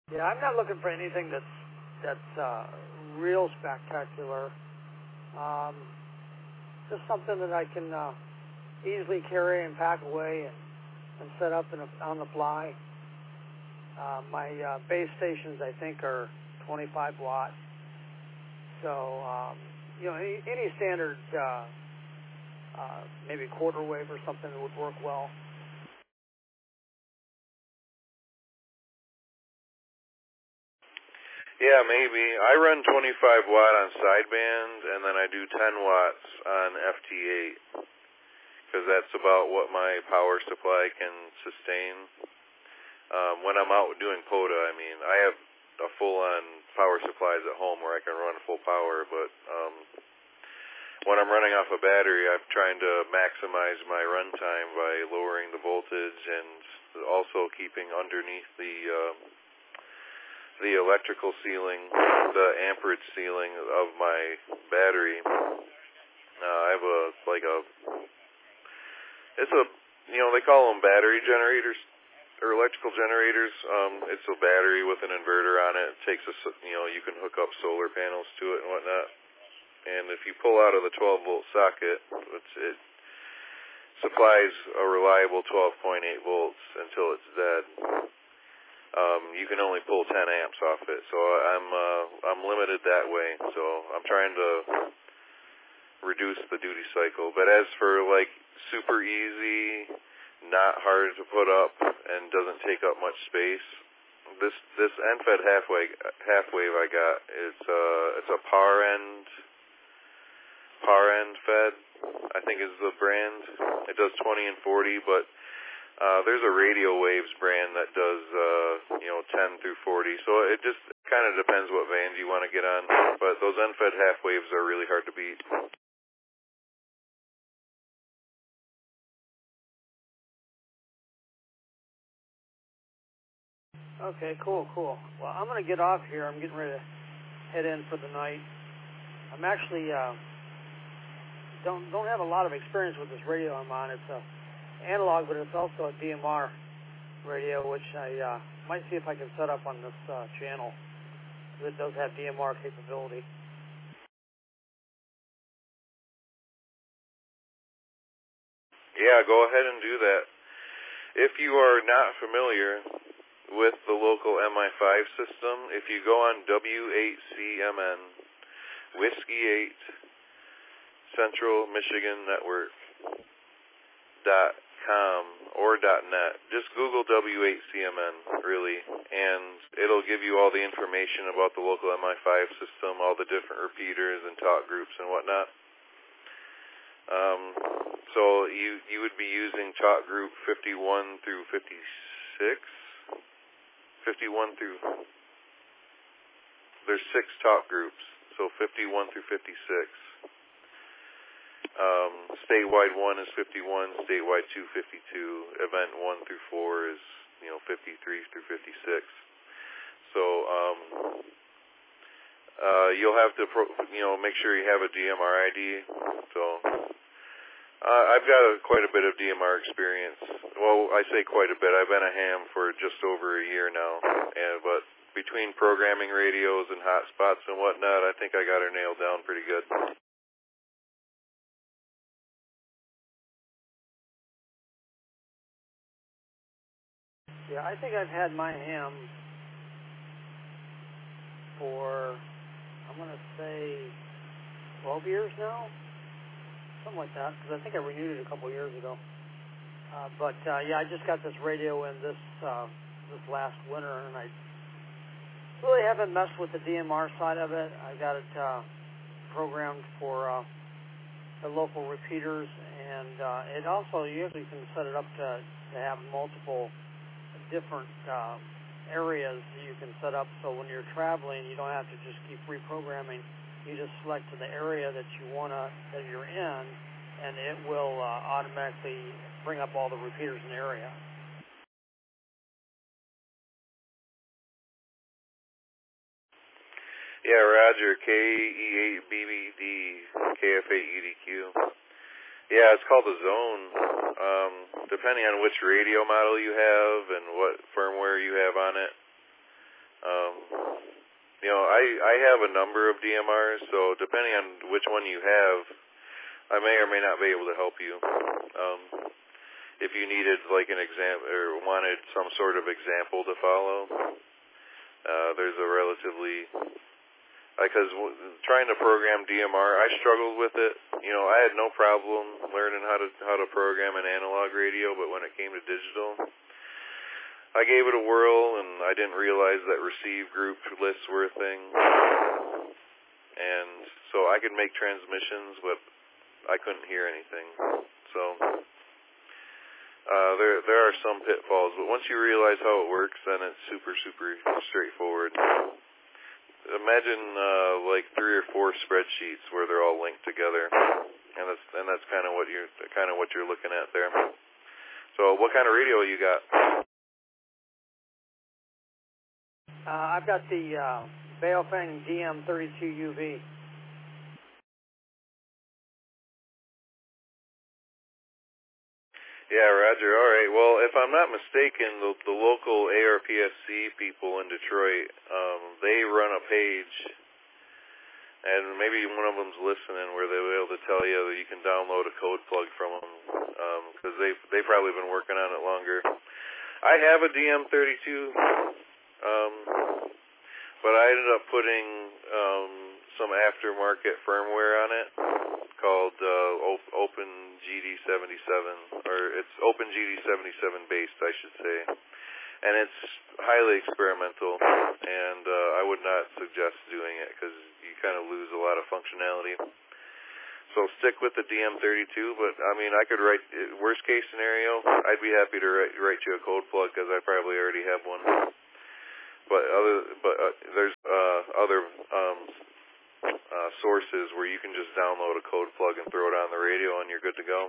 Yeah, I'm not looking for anything that's real spectacular. Just something that I can easily carry and pack away and set up on the fly. My base stations, I think, are 25 watt. So, any standard, maybe quarter wave or something that would work well. Yeah, maybe. I run 25 watt on sideband, and then I do 10 watts on FT8, because that's about what my power supply can sustain. When I'm out doing POTA, I have a full-on power supplies at home where I can run full power, but when I'm running off a battery, I'm trying to maximize my run time by lowering the voltage and also keeping underneath the electrical ceiling, the amperage ceiling of my battery. I have they call them battery generators or electrical generators. It's a battery with an inverter on it. It takes you can hook up solar panels to it and whatnot. And if you pull out of the 12-volt socket, it supplies a reliable 12.8 volts until it's dead. You can only pull 10 amps off it, so I'm limited that way. So I'm trying to reduce the duty cycle. But as for super easy, not hard to put up, and doesn't take up much space, this NFED half wave I got, it's a par end Fed, I think is the brand. It does 20 and 40, but there's a Radio Waves brand that does 10 through 40. So it just kind of depends what vans you want to get on. But those NFED half waves are really hard to beat. Okay, cool. Well, I'm going to get off here. I'm getting ready to head in for the night. I'm actually don't have a lot of experience with this radio I'm on. It's a analog, but it's also a DMR radio, which I might see if I can set up on this channel. It does have DMR capability. Yeah, go ahead and do that. If you are not familiar with the local MI5 system, if you go on W8CMN, Whiskey 8, Central Michigan Network.com or .net, just Google W8CMN, really, and it'll give you all the information about the local MI5 system, all the different repeaters and talk groups and whatnot. So you would be using talk group 51 through 56. 51 through, there's 6 talk groups, so 51 through 56. Statewide 1 is 51, statewide 2, 52, event 1 through 4 is 53 through 56. So you'll have to make sure you have a DMR ID. So I've got quite a bit of DMR experience. Well, I say quite a bit. I've been a ham for just over a year now, but between programming radios and hotspots and whatnot, I think I got her nailed down pretty good. Yeah, I think I've had my ham for, I'm going to say, 12 years now, something like that, because I think I renewed it a couple years ago. Yeah, I just got this radio in this last winter, and I really haven't messed with the DMR side of it. I got it programmed for the local repeaters, and it also usually can set it up to have multiple different areas you can set up, so when you're traveling, you don't have to just keep reprogramming. You just select the area that that you're in, and it will automatically bring up all the repeaters in the area. Yeah, Roger, KE8BBD, KF8EDQ. Yeah, it's called a zone. Depending on which radio model you have and what firmware you have on it, I have a number of DMRs, so depending on which one you have, I may or may not be able to help you. If you needed like an example or wanted some sort of example to follow, there's a relatively, because trying to program DMR, I struggled with it. I had no problem learning how to program an analog radio, but when it came to digital, I gave it a whirl, and I didn't realize that receive group lists were a thing. And so I could make transmissions, but I couldn't hear anything. So there are some pitfalls, but once you realize how it works, then it's super, super straightforward. Imagine like 3 or 4 spreadsheets where they're all linked together, and that's kind of what you're looking at there. So what kind of radio you got? I've got the Baofeng DM32UV. Yeah, Roger. All right. Well, if I'm not mistaken, the local ARPSC people in Detroit, they run a page, and maybe one of them's listening, where they'll be able to tell you that you can download a code plug from them, because they've probably been working on it longer. I have a DM32, but I ended up putting some aftermarket firmware on it called OpenGD77, or it's OpenGD77 based, I should say. And it's highly experimental, and I would not suggest doing it because you kind of lose a lot of functionality. So stick with the DM32, but I mean, I could write, worst case scenario, I'd be happy to write you a code plug because I probably already have one. But there's other sources where you can just download a code plug and throw it on the radio and you're good to go.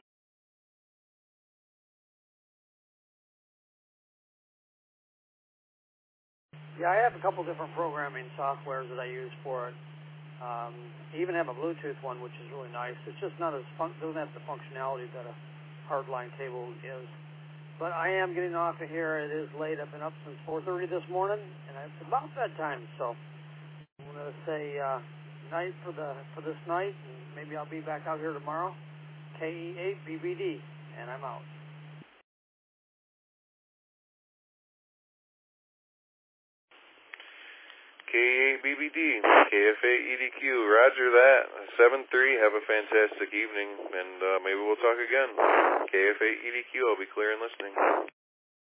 Yeah, I have a couple different programming softwares that I use for it. I even have a Bluetooth one, which is really nice. It's just not as doesn't have the functionality that a hardline cable is. But I am getting off of here. It is late. I've been up since 4:30 this morning, and it's about bedtime. So I'm going to say night for this night, and maybe I'll be back out here tomorrow. KE8BBD, and I'm out. KE8BBD, KF8EDQ, roger that. 7-3, have a fantastic evening, and maybe we'll talk again. KF8EDQ, I'll be clear and listening.